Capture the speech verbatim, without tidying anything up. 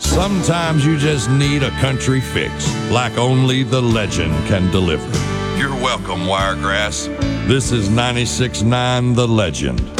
Sometimes you just need a country fix, like only the legend can deliver. You're welcome, Wiregrass. This is ninety-six point nine The Legend.